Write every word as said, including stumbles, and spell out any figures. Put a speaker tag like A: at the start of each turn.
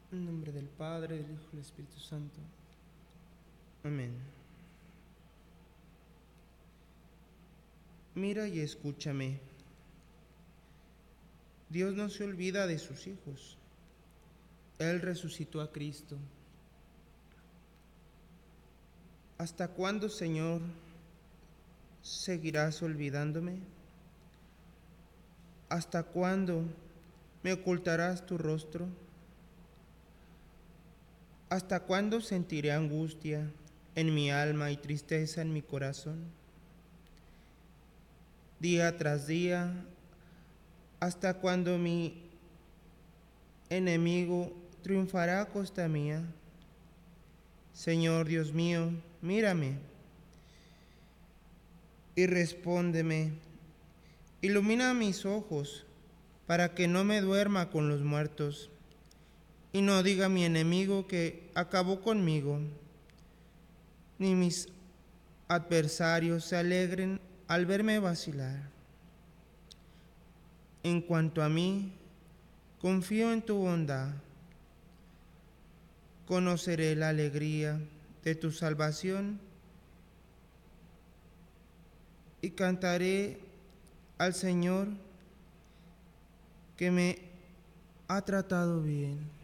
A: En nombre del Padre, del Hijo y del Espíritu Santo. Amén. Mira y escúchame. Dios no se olvida de sus hijos. Él resucitó a Cristo. ¿Hasta cuándo, Señor, seguirás olvidándome? ¿Hasta cuándo me ocultarás tu rostro? ¿Hasta cuándo sentiré angustia en mi alma y tristeza en mi corazón? Día tras día, ¿hasta cuándo mi enemigo triunfará a costa mía? Señor Dios mío, mírame y respóndeme. Ilumina mis ojos para que no me duerma con los muertos y no diga mi enemigo que acabó conmigo, ni mis adversarios se alegren al verme vacilar. En cuanto a mí, confío en tu bondad. Conoceré la alegría de tu salvación y cantaré al Señor que me ha tratado bien.